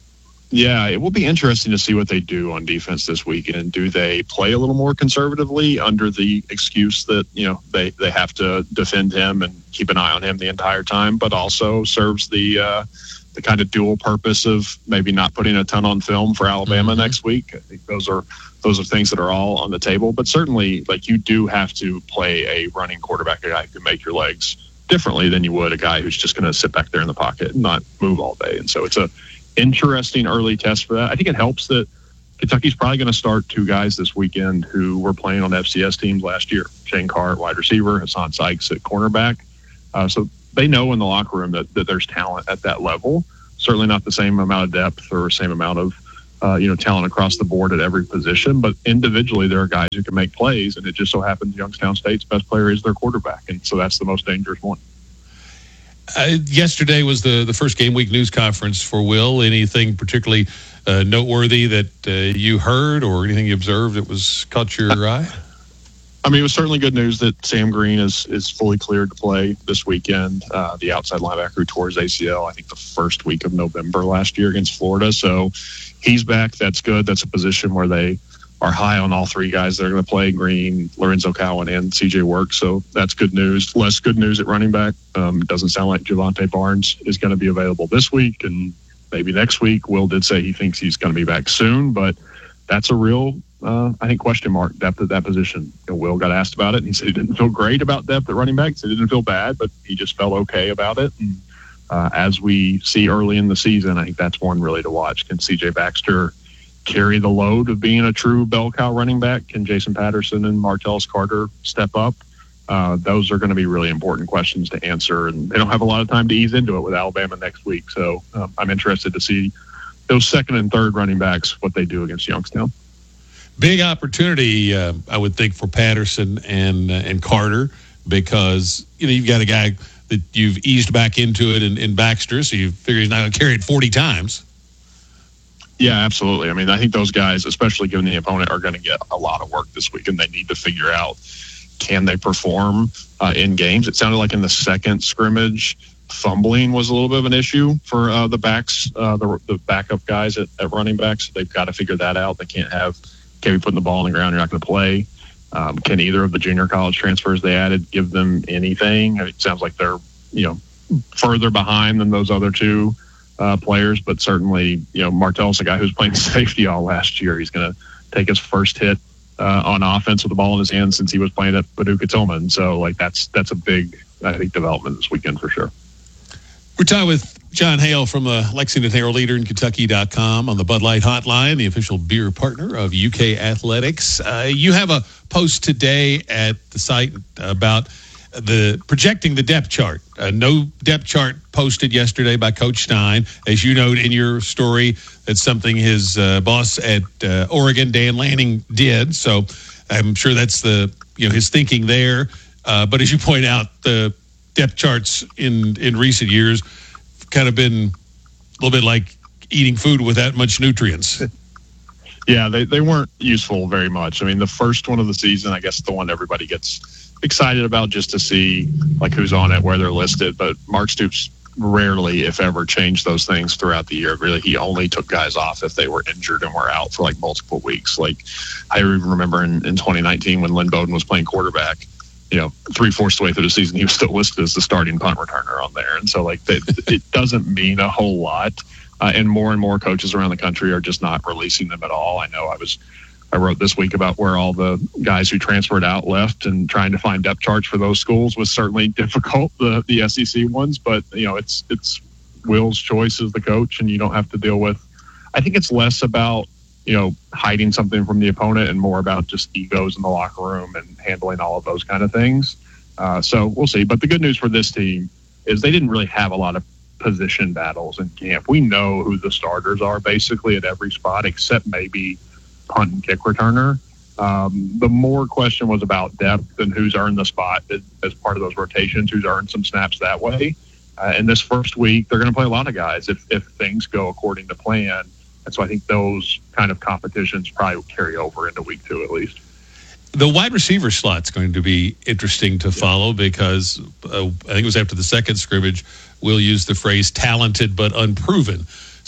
Yeah, it will be interesting to see what they do on defense this weekend. Do they play a little more conservatively under the excuse that, you know, they, they have to defend him and keep an eye on him the entire time, but also serves the uh, the kind of dual purpose of maybe not putting a ton on film for Alabama mm-hmm. next week? I think those are those are things that are all on the table. But certainly, like, you do have to play a running quarterback, a guy who can make your legs differently than you would a guy who's just going to sit back there in the pocket and not move all day. And so it's a interesting early test for that. I think it helps that Kentucky's probably going to start two guys this weekend who were playing on F C S teams last year. Shane Carr at wide receiver, Hassan Sykes at cornerback. Uh, so they know in the locker room that, that there's talent at that level. Certainly not the same amount of depth or same amount of uh, you know talent across the board at every position, but individually there are guys who can make plays, and it just so happens Youngstown State's best player is their quarterback, and so that's the most dangerous one. Uh, yesterday was the, the first game week news conference for Will. Anything particularly uh, noteworthy that uh, you heard or anything you observed that was caught your eye? I mean, it was certainly good news that Sam Green is is fully cleared to play this weekend. Uh, the outside linebacker who tore his A C L, I think, the first week of November last year against Florida. So he's back. That's good. That's a position where they are high on all three guys that are going to play, Green, Lorenzo Cowan, and C J Work. So that's good news. Less good news at running back. Um, it doesn't sound like Javante Barnes is going to be available this week and maybe next week. Will did say he thinks he's going to be back soon, but that's a real, uh, I think, question mark, depth at that position. You know, Will got asked about it, and he said he didn't feel great about depth at running back. He said he didn't feel bad, but he just felt okay about it. And uh, as we see early in the season, I think that's one really to watch. Can C J Baxter carry the load of being a true bell cow running back? Can Jason Patterson and Martellus Carter step up? Uh, those are going to be really important questions to answer, and they don't have a lot of time to ease into it with Alabama next week. So um, I'm interested to see those second and third running backs, what they do against Youngstown. Big opportunity, uh, I would think, for Patterson and uh, and Carter, because you know you've got a guy that you've eased back into it in, in Baxter, so you figure he's not going to carry it forty times. Yeah, absolutely. I mean, I think those guys, especially given the opponent, are going to get a lot of work this week, and they need to figure out, can they perform uh, in games? It sounded like in the second scrimmage, fumbling was a little bit of an issue for uh, the backs, uh, the, the backup guys at, at running backs. They've got to figure that out. They can't have, can't be putting the ball on the ground, you're not going to play. Um, can either of the junior college transfers they added give them anything? It sounds like they're, you know, further behind than those other two Uh, players, but certainly, you know, Martell's a guy who's playing safety all last year. He's going to take his first hit uh, on offense with the ball in his hand since he was playing at Paducah Tillman. So, like, that's that's a big, I think, development this weekend for sure. We're talking with John Hale from the Lexington Herald Leader in Kentucky dot com on the Bud Light Hotline, the official beer partner of U K Athletics. Uh, you have a post today at the site about the projecting the depth chart. Uh, no depth chart posted yesterday by Coach Stein. As you note in your story, that's something his uh, boss at uh, Oregon, Dan Lanning, did. So I'm sure that's the you know his thinking there. Uh, but as you point out, the depth charts in, in recent years kind of been a little bit like eating food without much nutrients. Yeah, they, they weren't useful very much. I mean, the first one of the season, I guess the one everybody gets excited about just to see like who's on it, where they're listed. But Mark Stoops rarely, if ever, changed those things throughout the year. Really, he only took guys off if they were injured and were out for like multiple weeks. Like I remember in, in twenty nineteen when Lynn Bowden was playing quarterback, you know, three-fourths of the way through the season, he was still listed as the starting punt returner on there. And so like they, it doesn't mean a whole lot. Uh, and more and more coaches around the country are just not releasing them at all. I know I was I wrote this week about where all the guys who transferred out left, and trying to find depth charts for those schools was certainly difficult, the the S E C ones. But, you know, it's it's Will's choice as the coach, and you don't have to deal with – I think it's less about, you know, hiding something from the opponent and more about just egos in the locker room and handling all of those kind of things. Uh, so we'll see. But the good news for this team is they didn't really have a lot of position battles in camp. We know who the starters are basically at every spot except maybe – punt and kick returner. Um, the more question was about depth and who's earned the spot as part of those rotations, who's earned some snaps that way. Uh, in this first week, they're going to play a lot of guys if, if things go according to plan. And so I think those kind of competitions probably will carry over into week two at least. The wide receiver slot's going to be interesting to follow because uh, I think it was after the second scrimmage, Will used the phrase talented but unproven.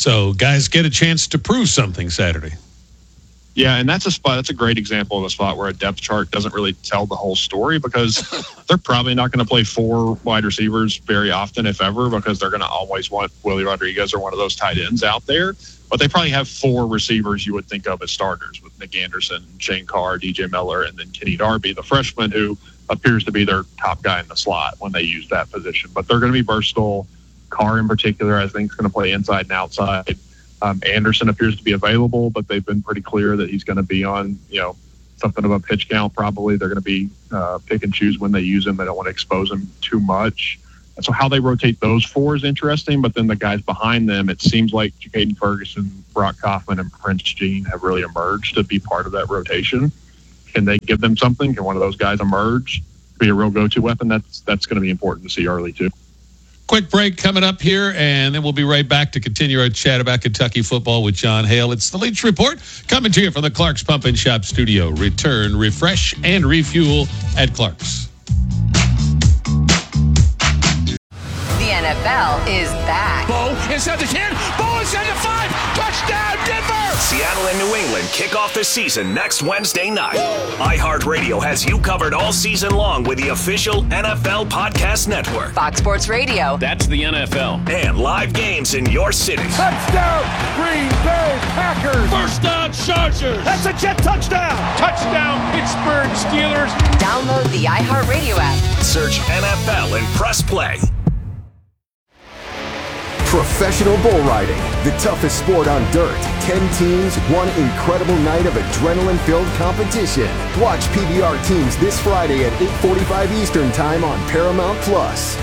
So guys get a chance to prove something Saturday. Yeah, and that's a spot. That's a great example of a spot where a depth chart doesn't really tell the whole story, because they're probably not going to play four wide receivers very often, if ever, because they're going to always want Willie Rodriguez or one of those tight ends out there. But they probably have four receivers you would think of as starters, with Nick Anderson, Shane Carr, D J Miller, and then Kenny Darby, the freshman, who appears to be their top guy in the slot when they use that position. But they're going to be versatile. Carr in particular, I think, is going to play inside and outside. Um, Anderson appears to be available, but they've been pretty clear that he's going to be on, you know, something of a pitch count probably. They're going to be uh, pick and choose when they use him. They don't want to expose him too much. And so how they rotate those four is interesting, but then the guys behind them, it seems like Jaden Ferguson, Brock Kaufman, and Prince Jean have really emerged to be part of that rotation. Can they give them something? Can one of those guys emerge, be a real go-to weapon? That's, that's going to be important to see early too. Quick break coming up here, and then we'll be right back to continue our chat about Kentucky football with John Hale. It's the Leach Report coming to you from the Clark's Pump and Shop studio. Return, refresh, and refuel at Clark's. The N F L is back. Bo inside the ten. Bo inside the five. Touchdown, Denver! Seattle and New England kick off the season next Wednesday night. iHeartRadio has you covered all season long with the official N F L Podcast Network. Fox Sports Radio. That's the N F L. And live games in your city. Touchdown, Green Bay Packers. First down, Chargers. That's a Jet touchdown. Touchdown, Pittsburgh Steelers. Download the iHeartRadio app. Search N F L and press play. Professional bull riding, the toughest sport on dirt. Ten teams, one incredible night of adrenaline-filled competition. Watch P B R teams this Friday at eight forty-five Eastern Time on Paramount Plus.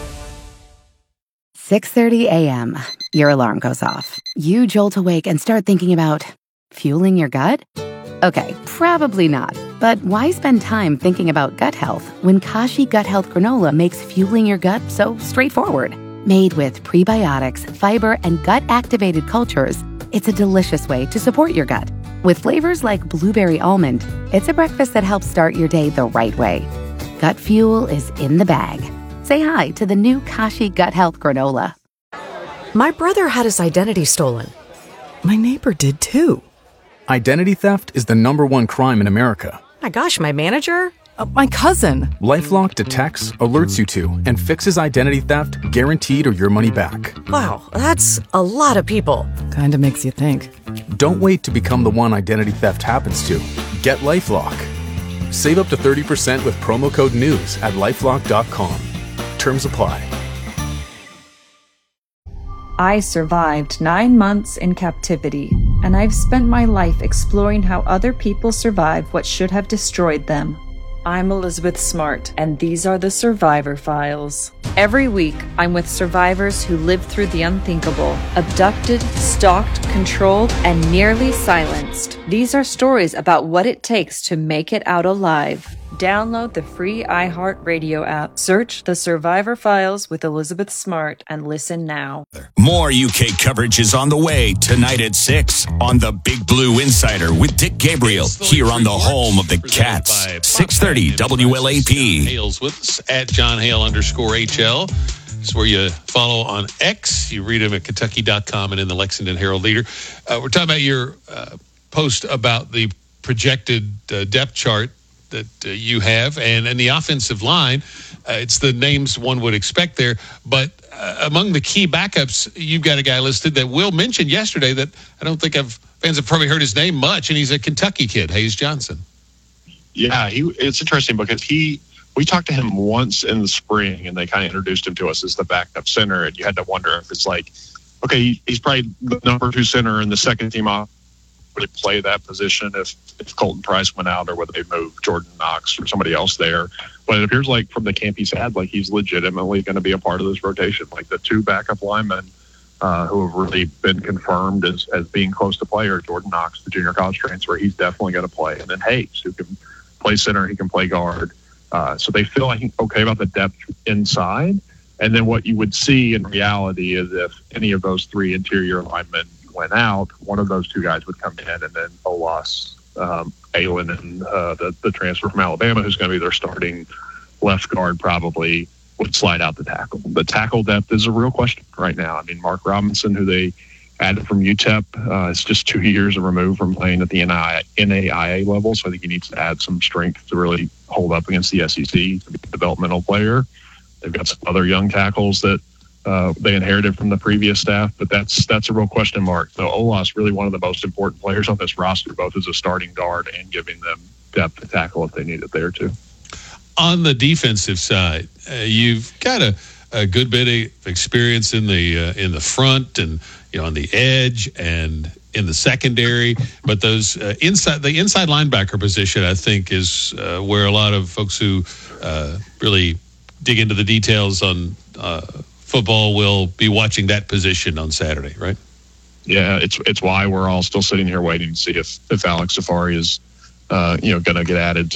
six thirty a.m. Your alarm goes off. You jolt awake and start thinking about fueling your gut? Okay, probably not. But why spend time thinking about gut health when Kashi Gut Health Granola makes fueling your gut so straightforward? Made with prebiotics, fiber, and gut-activated cultures, it's a delicious way to support your gut. With flavors like blueberry almond, it's a breakfast that helps start your day the right way. Gut fuel is in the bag. Say hi to the new Kashi Gut Health Granola. My brother had his identity stolen. My neighbor did too. Identity theft is the number one crime in America. My gosh, my manager? Uh, my cousin. LifeLock detects, alerts you to, and fixes identity theft guaranteed or your money back. Wow, that's a lot of people. Kinda makes you think. Don't wait to become the one identity theft happens to. Get LifeLock. Save up to thirty percent with promo code NEWS at lifelock dot com. Terms apply. I survived nine months in captivity, and I've spent my life exploring how other people survive what should have destroyed them. I'm Elizabeth Smart, and these are the Survivor Files. Every week, I'm with survivors who lived through the unthinkable, abducted, stalked, controlled, and nearly silenced. These are stories about what it takes to make it out alive. Download the free iHeartRadio app, search The Survivor Files with Elizabeth Smart, and listen now. More U K coverage is on the way tonight at six on the Big Blue Insider with Dick Gabriel here on the home of the Cats. six thirty W L A P. Hale's with us at John Hale underscore H L. It's where you follow on X. You read him at Kentucky dot com and in the Lexington Herald Leader. Uh, we're talking about your uh, post about the projected uh, depth chart that uh, you have, and, and the offensive line. Uh, it's the names one would expect there, but uh, among the key backups, you've got a guy listed that Will mentioned yesterday that I don't think I've, fans have probably heard his name much, and he's a Kentucky kid, Hayes Johnson. Yeah, he, it's interesting because he, we talked to him once in the spring, and they kind of introduced him to us as the backup center, and you had to wonder if it's like, okay, he's probably the number two center in the second team off. Would he play that position if, if Colton Price went out, or whether they move Jordan Knox or somebody else there? But it appears like from the camp he's had, like he's legitimately going to be a part of this rotation. Like the two backup linemen uh, who have really been confirmed as, as being close to play are Jordan Knox, the junior college transfer. He's definitely going to play. And then Hayes, who can play center, he can play guard. Uh, so they feel like okay about the depth inside. And then what you would see in reality is if any of those three interior linemen went out, one of those two guys would come in, and then Olas, um, Aylin, and uh, the, the transfer from Alabama, who's going to be their starting left guard, probably would slide out the tackle. The tackle depth is a real question right now. I mean, Mark Robinson, who they added from U T E P. Uh, it's just two years removed from playing at the N A I A level, so I think he needs to add some strength to really hold up against the S E C, to be a developmental player. They've got some other young tackles that uh, they inherited from the previous staff, but that's that's a real question mark. So Ola's really one of the most important players on this roster, both as a starting guard and giving them depth to tackle if they need it there too. On the defensive side, uh, you've got a, a good bit of experience in the uh, in the front and you know on the edge and in the secondary, but those uh, inside the inside linebacker position, I think, is uh, where a lot of folks who uh, really dig into the details on uh, football will be watching that position on Saturday, right? Yeah, it's it's why we're all still sitting here waiting to see if if Alex Safari is uh, you know going to get added to